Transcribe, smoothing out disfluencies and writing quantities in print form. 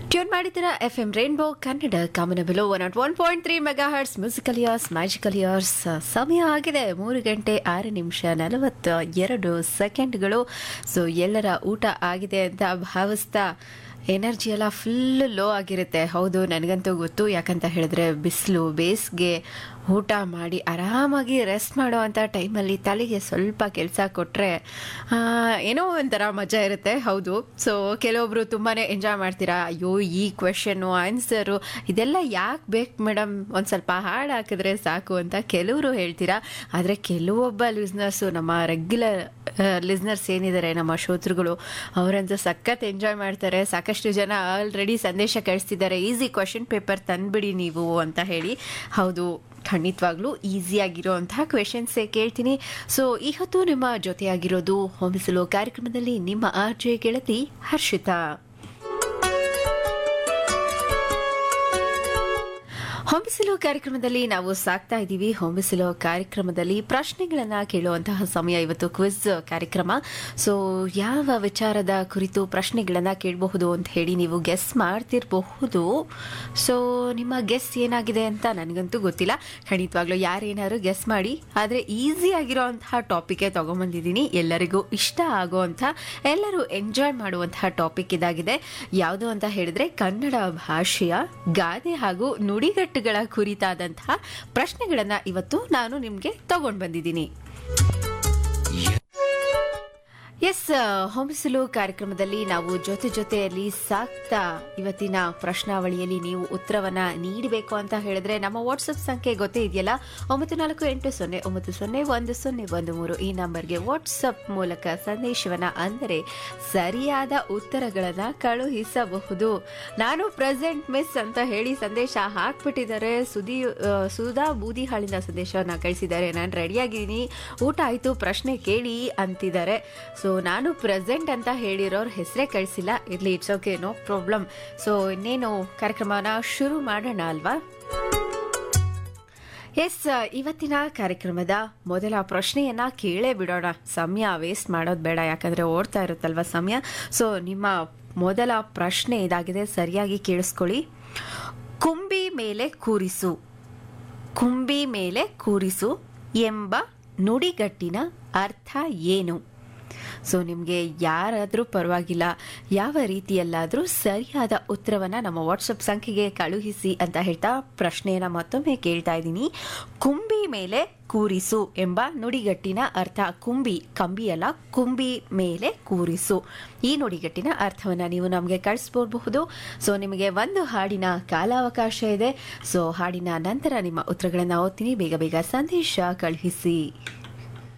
Tune ಮಾಡಿದ್ದೀರಾ FM rainbow Kannada ಕಾಮನಬಿಲು 101.3 mega hertz musical years magical years. ಸಮಯ ಆಗಿದೆ 3:06 ಸೊ ಎಲ್ಲರ ಊಟ ಆಗಿದೆ ಅಂತ ಭಾವಿಸ್ತಾ ಎನರ್ಜಿ ಎಲ್ಲ ಫುಲ್ ಲೋ ಆಗಿರುತ್ತೆ. ಹೌದು, ನನಗಂತೂ ಗೊತ್ತು. ಯಾಕಂತ ಹೇಳಿದ್ರೆ ಬಿಸಿಲು, ಬೇಸಿಗೆ, ಊಟ ಮಾಡಿ ಆರಾಮಾಗಿ ರೆಸ್ಟ್ ಮಾಡೋ ಅಂಥ ಟೈಮಲ್ಲಿ ತಲೆಗೆ ಸ್ವಲ್ಪ ಕೆಲಸ ಕೊಟ್ಟರೆ ಏನೋ ಒಂಥರ ಮಜಾ ಇರುತ್ತೆ. ಹೌದು, ಸೊ ಕೆಲವೊಬ್ರು ತುಂಬಾ ಎಂಜಾಯ್ ಮಾಡ್ತೀರಾ. ಅಯ್ಯೋ, ಈ ಕ್ವೆಶನ್ನು ಆನ್ಸರು ಇದೆಲ್ಲ ಯಾಕೆ ಬೇಕು ಮೇಡಮ್, ಒಂದು ಸ್ವಲ್ಪ ಹಾಡು ಹಾಕಿದ್ರೆ ಸಾಕು ಅಂತ ಕೆಲವರು ಹೇಳ್ತೀರಾ. ಆದರೆ ಕೆಲವೊಬ್ಬ ಲಿಸ್ನರ್ಸು, ನಮ್ಮ ರೆಗ್ಯುಲರ್ ಲಿಸ್ನರ್ಸ್ ಏನಿದ್ದಾರೆ, ನಮ್ಮ ಶ್ರೋತೃಗಳು, ಅವರಂತೂ ಸಖತ್ ಎಂಜಾಯ್ ಮಾಡ್ತಾರೆ. ಸಾಕಷ್ಟು ಜನ ಆಲ್ರೆಡಿ ಸಂದೇಶ ಕಳಿಸ್ತಿದ್ದಾರೆ, ಈಸಿ ಕ್ವೆಶನ್ ಪೇಪರ್ ತಂದ್ಬಿಡಿ ನೀವು ಅಂತ ಹೇಳಿ. ಹೌದು, ಖಂಡಿತವಾಗ್ಲೂ ಈಸಿಯಾಗಿರೋಂತಹ ಕ್ವೆಶನ್ಸೇ ಕೇಳ್ತೀನಿ. ಸೊ ಈ ಹೊತ್ತು ನಿಮ್ಮ ಜೊತೆಯಾಗಿರೋದು ಹೊಂಬಿಸಲು ಕಾರ್ಯಕ್ರಮದಲ್ಲಿ ನಿಮ್ಮ ಆರ್ಜೆ ಗೆಳತಿ ಹರ್ಷಿತಾ. ಹೊಂಬಿಸಲು ಕಾರ್ಯಕ್ರಮದಲ್ಲಿ ನಾವು ಸಾಕ್ತಾ ಇದ್ದೀವಿ. ಹೊಂಬಿಸಲು ಕಾರ್ಯಕ್ರಮದಲ್ಲಿ ಪ್ರಶ್ನೆಗಳನ್ನು ಕೇಳುವಂತಹ ಸಮಯ ಇವತ್ತು. ಕ್ವಿಜ್ ಕಾರ್ಯಕ್ರಮ. ಸೊ ಯಾವ ವಿಚಾರದ ಕುರಿತು ಪ್ರಶ್ನೆಗಳನ್ನು ಕೇಳಬಹುದು ಅಂತ ಹೇಳಿ ನೀವು ಗೆಸ್ ಮಾಡ್ತಿರಬಹುದು. ಸೊ ನಿಮ್ಮ ಗೆಸ್ ಏನಾಗಿದೆ ಅಂತ ನನಗಂತೂ ಗೊತ್ತಿಲ್ಲ. ಖಂಡಿತವಾಗ್ಲೂ ಯಾರೇನಾದ್ರು ಗೆಸ್ ಮಾಡಿ. ಆದರೆ ಈಸಿ ಆಗಿರೋಂತಹ ಟಾಪಿಕ್ಗೆ ತಗೊಂಬಂದಿದ್ದೀನಿ. ಎಲ್ಲರಿಗೂ ಇಷ್ಟ ಆಗುವಂಥ, ಎಲ್ಲರೂ ಎಂಜಾಯ್ ಮಾಡುವಂತಹ ಟಾಪಿಕ್ ಇದಾಗಿದೆ. ಯಾವುದು ಅಂತ ಹೇಳಿದ್ರೆ ಕನ್ನಡ ಭಾಷೆಯ ಗಾದೆ ಹಾಗೂ ನುಡಿಗಟ್ಟು ಕುರಿತಾದಂತಹ ಪ್ರಶ್ನೆಗಳನ್ನ ಇವತ್ತು ನಾನು ನಿಮ್ಗೆ ತಗೊಂಡು ಬಂದಿದ್ದೀನಿ. ಎಸ್, ಹೊಂಬಿಸಲು ಕಾರ್ಯಕ್ರಮದಲ್ಲಿ ನಾವು ಜೊತೆಯಲ್ಲಿ ಸಾಕ್ತಾ ಇವತ್ತಿನ ಪ್ರಶ್ನಾವಳಿಯಲ್ಲಿ ನೀವು ಉತ್ತರವನ್ನ ನೀಡಬೇಕು ಅಂತ ಹೇಳಿದ್ರೆ ನಮ್ಮ ವಾಟ್ಸಪ್ ಸಂಖ್ಯೆ ಗೊತ್ತೇ ಇದೆಯಲ್ಲ, 948090010113 ಈ ನಂಬರ್ಗೆ ವಾಟ್ಸಪ್ ಮೂಲಕ ಸಂದೇಶವನ್ನ, ಅಂದರೆ ಸರಿಯಾದ ಉತ್ತರಗಳನ್ನ ಕಳುಹಿಸಬಹುದು. ನಾನು ಪ್ರೆಸೆಂಟ್ ಮಿಸ್ ಅಂತ ಹೇಳಿ ಸಂದೇಶ ಹಾಕ್ಬಿಟ್ಟಿದ್ದಾರೆ. ಸುಧಾ ಬೂದಿಹಾಳಿಂದ ಸಂದೇಶವನ್ನ ಕಳಿಸಿದ್ದಾರೆ. ನಾನು ರೆಡಿಯಾಗಿದ್ದೀನಿ, ಊಟ ಆಯ್ತು, ಪ್ರಶ್ನೆ ಕೇಳಿ ಅಂತಿದ್ದಾರೆ. ಸೊ ನಾನು ಪ್ರೆಸೆಂಟ್ ಅಂತ ಹೇಳಿರೋರ್ ಹೆಸರೇ ಕಳಿಸಿಲ್ಲ. ಇರ್ಲಿ, it's okay, no problem. So ಇನ್ನೇನು ಕಾರ್ಯಕ್ರಮನ ಶುರು ಮಾಡೋಣ ಅಲ್ವಾ? ಎಸ್, ಇವತ್ತಿನ ಕಾರ್ಯಕ್ರಮದ ಮೊದಲ ಪ್ರಶ್ನೆಯನ್ನ ಕೇಳೇ ಬಿಡೋಣ. ಸಮಯ ವೇಸ್ಟ್ ಮಾಡೋದು ಬೇಡ, ಯಾಕಂದ್ರೆ ಓಡ್ತಾ ಇರುತ್ತಲ್ವ ಸಮಯ. ಸೊ ನಿಮ್ಮ ಮೊದಲ ಪ್ರಶ್ನೆ ಇದಾಗಿದೆ, ಸರಿಯಾಗಿ ಕೇಳಿಸ್ಕೊಳ್ಳಿ. ಕುಂಬಿ ಮೇಲೆ ಕೂರಿಸು, ಕುಂಬಿ ಮೇಲೆ ಕೂರಿಸು ಎಂಬ ನುಡಿಗಟ್ಟಿನ ಅರ್ಥ ಏನು? ಸೊ ನಿಮಗೆ ಯಾರಾದರೂ ಪರವಾಗಿಲ್ಲ, ಯಾವ ರೀತಿಯಲ್ಲಾದರೂ ಸರಿಯಾದ ಉತ್ತರವನ್ನು ನಮ್ಮ ವಾಟ್ಸಪ್ ಸಂಖ್ಯೆಗೆ ಕಳುಹಿಸಿ ಅಂತ ಹೇಳ್ತಾ ಪ್ರಶ್ನೆಯನ್ನು ಮತ್ತೊಮ್ಮೆ ಕೇಳ್ತಾ ಇದ್ದೀನಿ. ಕುಂಬಿ ಮೇಲೆ ಕೂರಿಸು ಎಂಬ ನುಡಿಗಟ್ಟಿನ ಅರ್ಥ. ಕುಂಬಿ, ಕಂಬಿ ಅಲ್ಲ, ಕುಂಬಿ ಮೇಲೆ ಕೂರಿಸು, ಈ ನುಡಿಗಟ್ಟಿನ ಅರ್ಥವನ್ನು ನೀವು ನಮಗೆ ಕಳಿಸ್ಬೋಬಹುದು. ಸೊ ನಿಮಗೆ ಒಂದು ಹಾಡಿನ ಕಾಲಾವಕಾಶ ಇದೆ. ಸೊ ಹಾಡಿನ ನಂತರ ನಿಮ್ಮ ಉತ್ತರಗಳನ್ನು ಓದ್ತೀನಿ. ಬೇಗ ಬೇಗ ಸಂದೇಶ ಕಳುಹಿಸಿ.